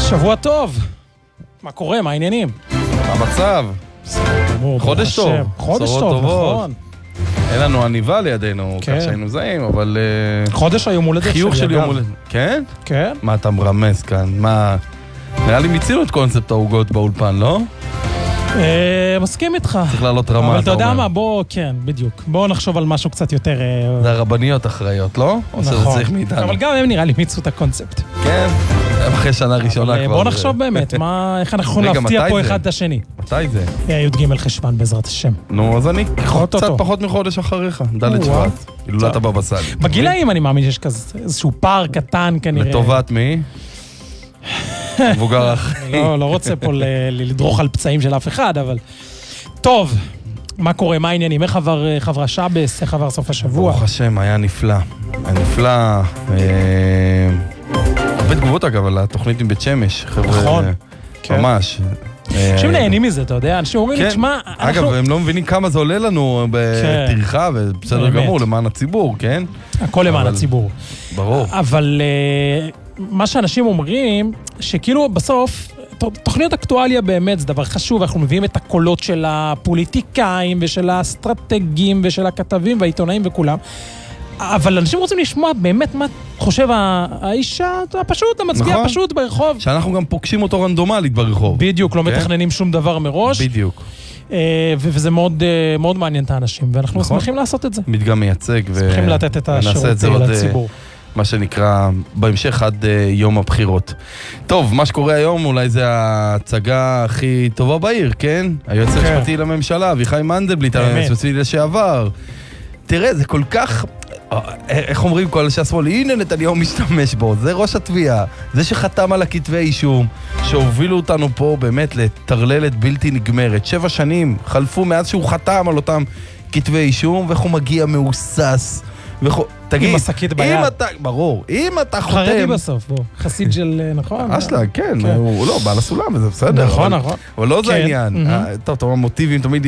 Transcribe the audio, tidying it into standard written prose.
שבוע טוב. מה קורה? מה העניינים? מה המצב? חודש טוב. חודש טוב, נכון. אין לנו עניבה לידינו, כך שהיינו זהים, אבל... חודש היום הולדת שלי, חיוך של יום הולדת. כן? כן. מה אתה מרמז כאן? מה... נראה לי מיצינו את קונספט ההוגות באולפן, לא? מסכים איתך. צריך לעלות רמה, אבל אתה יודע מה, בוא, כן, בדיוק. בוא נחשוב על משהו קצת יותר... זה הרבניות אחראיות, לא? או שזה צריך מאיתנו? אבל גם הם נראה לי מיצו את הקונספט. כן, אחרי שנה ראשונה כבר. בוא נחשוב באמת, איך אנחנו יכולים להפתיע פה אחד את השני. מתי זה? י"ג חשוון בעזרת השם. נו, אז אני קצת פחות מחודש אחריך, ד' שבט. אילו אתה בבא סאלי. בגילאים אני מאמין שיש כזה איזשהו פער קטן כנראה. לטובת מי? מבוגר אחי. לא רוצה פה לדרוך על פצעים של אף אחד, אבל... טוב, מה קורה? מה העניינים? איך עבר שבס? איך עבר סוף השבוע? ברוך השם, היה נפלא. היה נפלא. הרבה תגובות אגב על התוכנית עם בית שמש. נכון. ממש. אנשים נהנים מזה, אתה יודע? אנשים אומרים לי, תשמע... אגב, הם לא מבינים כמה זה עולה לנו בטרחה, ובסדר גמור, למען הציבור, כן? הכל למען הציבור. ברור. אבל מה שאנשים אומרים, שכאילו בסוף, תוכניות אקטואליה באמת זה דבר חשוב, אנחנו מביאים את הקולות של הפוליטיקאים ושל האסטרטגים ושל הכתבים והעיתונאים וכולם, אבל אנשים רוצים לשמוע באמת מה חושב האיש הפשוט, המצביע הפשוט ברחוב. שאנחנו גם פוגשים אותו רנדומלית ברחוב. בדיוק, לא מתכננים שום דבר מראש. בדיוק. וזה מאוד מעניין את האנשים, ואנחנו שמחים לעשות את זה. מדגם מייצג. שמחים לתת את השירות לציבור. מה שנקרא, בהמשך עד יום הבחירות. טוב, מה שקורה היום אולי זה ההצגה הכי טובה בעיר, כן? היועץ המשפטי לממשלה, אביחי מנדלבליט, היועץ המשפטי לשעבר. תראה, זה כל כך... איך אומרים כל אנשי השמאל? הנה נתניהו משתמש בו, זה ראש התביעה, זה שחתם על הכתבי אישום, שהובילו אותנו פה באמת לטרללת בלתי נגמרת. 7 שנים חלפו מאז שהוא חתם על אותם כתבי אישום, ואיך הוא מגיע מאוסס. תגיד, אם אתה, ברור, אם אתה חותם... חרדי בסוף, בוא, חסיד של, נכון? אשלה, כן, הוא לא, בעל הסולם, וזה בסדר. נכון. אבל לא זה העניין. טוב, המוטיבים תמיד